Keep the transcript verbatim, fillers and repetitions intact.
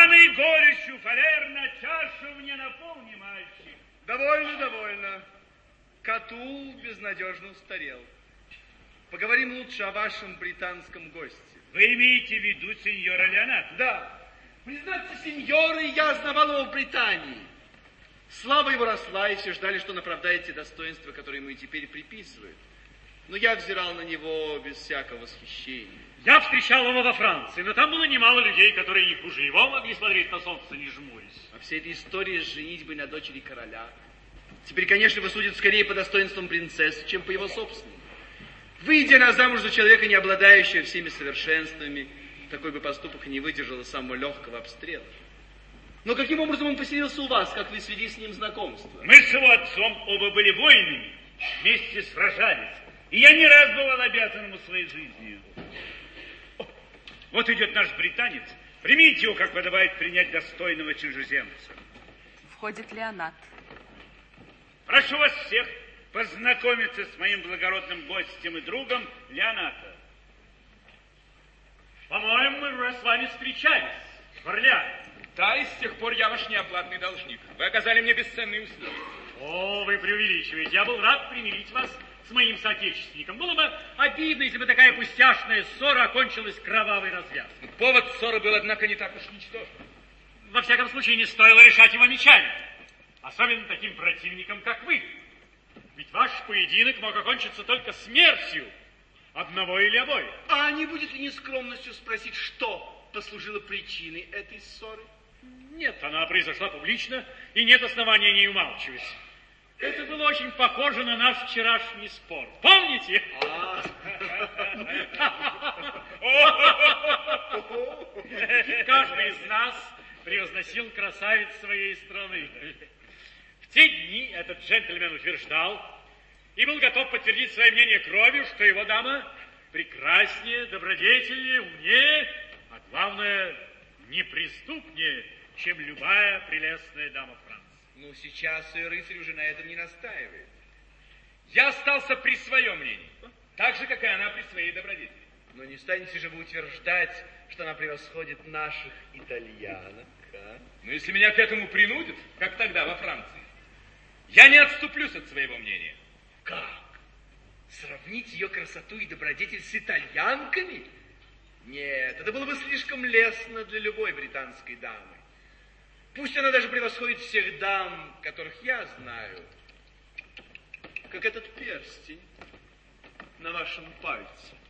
Пьяный горечью фалерно, чашу мне наполни, мальчик. Довольно, довольно. Катул безнадежно устарел. Поговорим лучше о вашем британском госте. Вы имеете в виду сеньора Леонардо? Да. Признаться, сеньоры, я знавал его в Британии. Слава его росла, и все ждали, что он оправдает те достоинства, которые ему и теперь приписывают. Но я взирал на него без всякого восхищения. Я встречал его во Франции, но там было немало людей, которые не хуже его могли смотреть на солнце, не жмурясь. А вся эта история с женитьбой на дочери короля. Теперь, конечно, его судят скорее по достоинствам принцессы, чем по его собственным. Выйдя на замуж за человека, не обладающего всеми совершенствами, такой бы поступок не выдержал самого легкого обстрела. Но каким образом он поселился у вас, как вы свели с ним знакомство? Мы с его отцом оба были воинами, вместе сражались. И я не раз бывал обязан ему своей жизнью. О, вот идет наш британец. Примите его, как подобает принять достойного чужеземца. Входит Леонат. Прошу вас всех познакомиться с моим благородным гостем и другом Леоната. По-моему, мы уже с вами встречались в Орлеане. Да, и с тех пор я ваш неоплатный должник. Вы оказали мне бесценные услуги. О, вы преувеличиваете. Я был рад примирить вас с моим соотечественником. Было бы обидно, если бы такая пустяшная ссора окончилась кровавой развязкой. Повод ссоры был, однако, не так уж ничтожен. Во всяком случае, не стоило решать его мечами. Особенно таким противником, как вы. Ведь ваш поединок мог окончиться только смертью одного или обоих. А не будет ли нескромностью спросить, что послужило причиной этой ссоры? Нет, она произошла публично, и нет основания не умалчивать. Это было очень похоже на наш вчерашний спор. Помните? Каждый из нас превозносил красавиц своей страны. В те дни этот джентльмен утверждал и был готов подтвердить свое мнение кровью, что его дама прекраснее, добродетельнее, умнее, а главное, неприступнее, чем любая прелестная дама Франции. Ну, сейчас и рыцарь уже на этом не настаивает. Я остался при своем мнении, так же, как и она при своей добродетели. Но не станете же вы утверждать, что она превосходит наших итальянок, а? Но если меня к этому принудят, как тогда во Франции, я не отступлюсь от своего мнения. Как? Сравнить ее красоту и добродетель с итальянками? Нет, это было бы слишком лестно для любой британской дамы. Пусть она даже превосходит всех дам, которых я знаю, как этот перстень на вашем пальце.